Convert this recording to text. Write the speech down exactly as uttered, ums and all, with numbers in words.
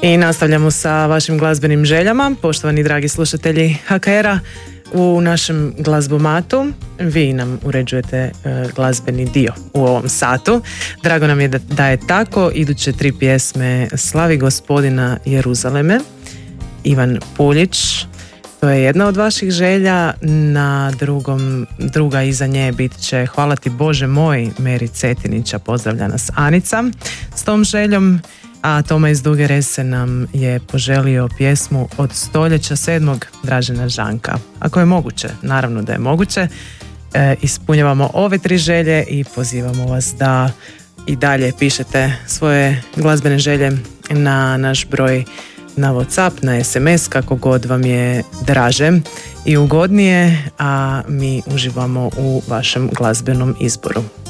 I nastavljamo sa vašim glazbenim željama, poštovani dragi slušatelji ha ka era. U našem glazbomatu vi nam uređujete e, glazbeni dio u ovom satu. Drago nam je da, da je tako. Iduće tri pjesme Slavi gospodina Jeruzaleme, Ivan Puljić. To je jedna od vaših želja. Na drugom, druga iza nje bit će Hvala ti Bože moj, Meri Cetinića. Pozdravlja nas Anica s tom željom. A Toma iz Duge Rese nam je poželio pjesmu Od stoljeća sedmog Dražena Žanka. Ako je moguće, naravno da je moguće, e, ispunjavamo ove tri želje i pozivamo vas da i dalje pišete svoje glazbene želje na naš broj na WhatsApp, na es em es, kako god vam je draže i ugodnije, a mi uživamo u vašem glazbenom izboru.